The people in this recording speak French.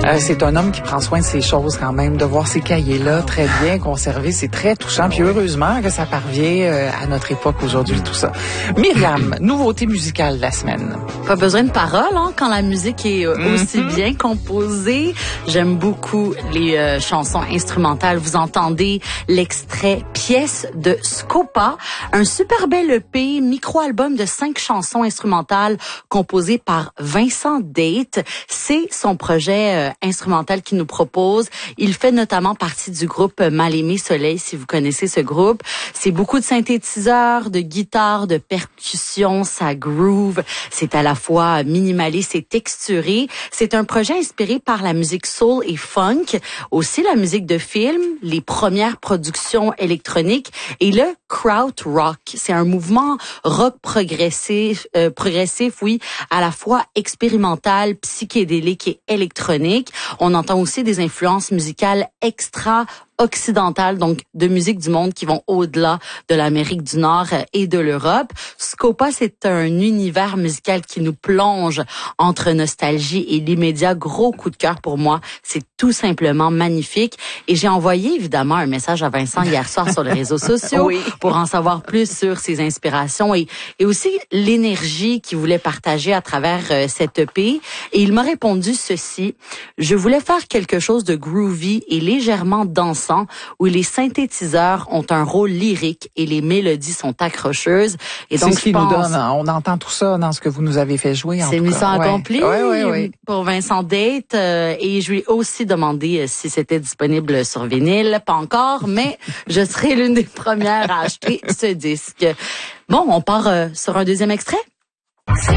C'est un homme qui prend soin de ses choses quand même, de voir ces cahiers-là très bien conservés, c'est très touchant. Puis heureusement que ça parvient à notre époque aujourd'hui, tout ça. Myriam, nouveauté musicale de la semaine. Pas besoin de paroles quand la musique est aussi bien composée. J'aime beaucoup les chansons instrumentales. Vous entendez l'extrait Pièce de Scopa, un super bel EP, micro-album de 5 chansons instrumentales composées par Vincent Date. C'est son projet instrumental qu'il nous propose. Il fait notamment partie du groupe Mal-Aimé Soleil, si vous connaissez ce groupe. C'est beaucoup de synthétiseurs, de guitares, de percussions, ça groove. C'est à la fois minimaliste et texturé. C'est un projet inspiré par la musique soul et funk, aussi la musique de film, les premières productions électroniques et le krautrock. C'est un mouvement rock progressif, oui, à la fois expérimental, psychédélique et électronique. On entend aussi des influences musicales occidentale, donc de musique du monde qui vont au-delà de l'Amérique du Nord et de l'Europe. Scopa, c'est un univers musical qui nous plonge entre nostalgie et l'immédiat. Gros coup de cœur pour moi. C'est tout simplement magnifique. Et j'ai envoyé évidemment un message à Vincent hier soir sur les réseaux sociaux pour en savoir plus sur ses inspirations et aussi l'énergie qu'il voulait partager à travers cette EP. Et il m'a répondu ceci: je voulais faire quelque chose de groovy et légèrement dansant, où les synthétiseurs ont un rôle lyrique et les mélodies sont accrocheuses. Et donc, c'est ce qu'il nous donne. On entend tout ça dans ce que vous nous avez fait jouer. C'est mission accomplie pour Vincent Date. Et je lui ai aussi demandé si c'était disponible sur vinyle. Pas encore, mais je serai l'une des premières à acheter ce disque. Bon, on part sur un deuxième extrait.